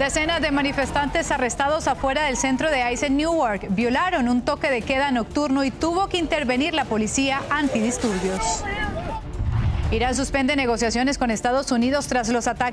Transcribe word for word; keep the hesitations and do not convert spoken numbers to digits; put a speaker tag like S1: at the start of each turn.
S1: Decenas de manifestantes arrestados afuera del centro de ICE en Newark violaron un toque de queda nocturno y tuvo que intervenir la policía antidisturbios. Irán suspende negociaciones con Estados Unidos tras los ataques